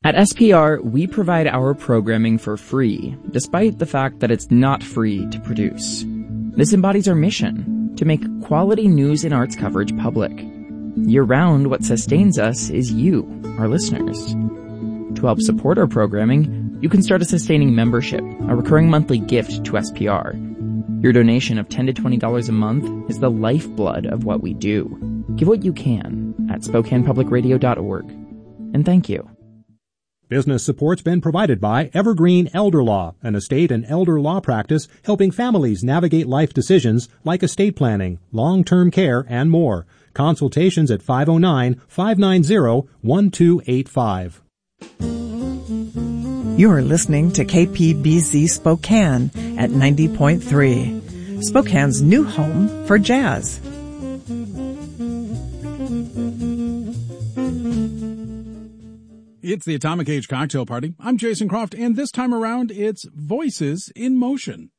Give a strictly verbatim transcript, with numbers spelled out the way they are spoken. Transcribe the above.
At S P R, we provide our programming for free, despite the fact that it's not free to produce. This embodies our mission, to make quality news and arts coverage public. Year-round, what sustains us is you, our listeners. To help support our programming, you can start a sustaining membership, a recurring monthly gift to S P R. Your donation of ten to twenty dollars a month is the lifeblood of what we do. Give what you can at Spokane Public Radio dot org. And thank you. Business support's been provided by Evergreen Elder Law, an estate and elder law practice helping families navigate life decisions like estate planning, long-term care, and more. Consultations at five oh nine, five nine zero, one two eight five. You're listening to K P B Z Spokane at ninety point three, Spokane's new home for jazz. It's the Atomic Age Cocktail Party. I'm Jason Croft, and this time around, it's Voices in Motion.